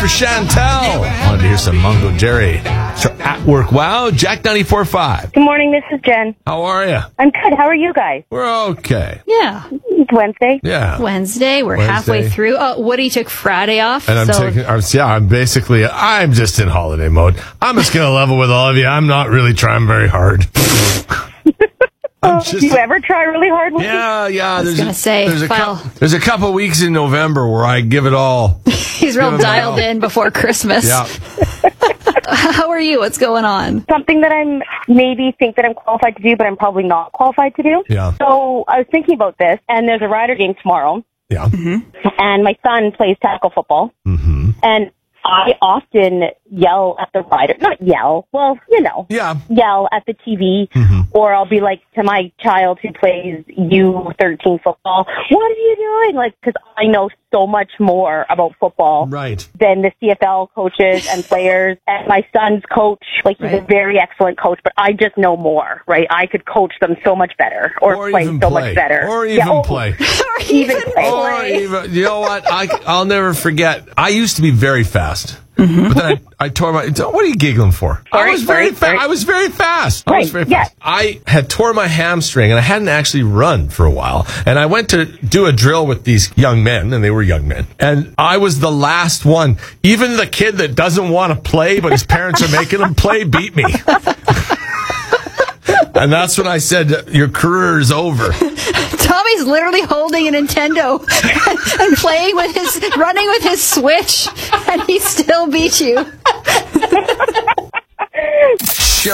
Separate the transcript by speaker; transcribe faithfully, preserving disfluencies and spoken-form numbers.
Speaker 1: for Chantel. Wanted to hear some Mungo Jerry. So at work, wow. Jack ninety-four point five.
Speaker 2: Good morning, this is Jen.
Speaker 1: How are you?
Speaker 2: I'm good. How are you guys?
Speaker 1: We're okay.
Speaker 3: Yeah.
Speaker 2: It's Wednesday.
Speaker 1: Yeah.
Speaker 3: Wednesday. We're
Speaker 1: Wednesday.
Speaker 3: halfway through. Oh, Woody took Friday off.
Speaker 1: And I'm
Speaker 3: so
Speaker 1: taking, I'm, yeah, I'm basically, I'm just in holiday mode. I'm just going to level with all of you. I'm not really trying very hard. I'm just,
Speaker 2: Do you ever try really hard? With
Speaker 1: yeah, yeah.
Speaker 3: was
Speaker 1: There's
Speaker 3: gonna
Speaker 1: a,
Speaker 3: say,
Speaker 1: there's a,
Speaker 3: file-
Speaker 1: cou- there's a couple weeks in November where I give it all.
Speaker 3: he's real
Speaker 1: Give him
Speaker 3: dialed
Speaker 1: all.
Speaker 3: in before Christmas.
Speaker 1: Yeah.
Speaker 3: How are you? What's going on?
Speaker 2: Something that I'm maybe think that I'm qualified to do, but I'm probably not qualified to do.
Speaker 1: Yeah.
Speaker 2: So I was thinking about this, and there's a Rider game tomorrow,
Speaker 1: Yeah.
Speaker 2: and my son plays tackle football,
Speaker 1: Mm-hmm.
Speaker 2: and I often yell at the Rider. Not yell. Well, you know.
Speaker 1: Yeah.
Speaker 2: Yell at the T V,
Speaker 1: Mm-hmm.
Speaker 2: or I'll be like to my child who plays U thirteen football, what are you doing? Like, because I know so much more about football
Speaker 1: Right.
Speaker 2: than the C F L coaches and players. And my son's coach, like, he's
Speaker 3: Right.
Speaker 2: a very excellent coach, but I just know more, right? I could coach them so much better, or,
Speaker 1: Or
Speaker 2: play
Speaker 1: even
Speaker 2: so
Speaker 1: play.
Speaker 2: much better.
Speaker 1: Or even
Speaker 2: Yeah, oh,
Speaker 1: play.
Speaker 3: Or
Speaker 2: Even
Speaker 3: even
Speaker 2: play.
Speaker 1: Or
Speaker 3: play.
Speaker 1: even, you know what? I, I'll never forget. I used to be very fast.
Speaker 3: Mm-hmm.
Speaker 1: But then I, I tore my. What are you giggling for? I
Speaker 2: Sorry,
Speaker 1: was very
Speaker 2: sorry,
Speaker 1: fa-
Speaker 2: sorry.
Speaker 1: I was very fast. I was
Speaker 2: Right,
Speaker 1: very
Speaker 2: yeah.
Speaker 1: fast. I had tore my hamstring and I hadn't actually run for a while. And I went to do a drill with these young men, and they were young men. And I was the last one. Even the kid that doesn't want to play, but his parents are making him play, beat me. And that's when I said, "Your career is over."
Speaker 3: Tommy's literally holding a Nintendo and, and playing with his, running with his Switch, and he still beat you.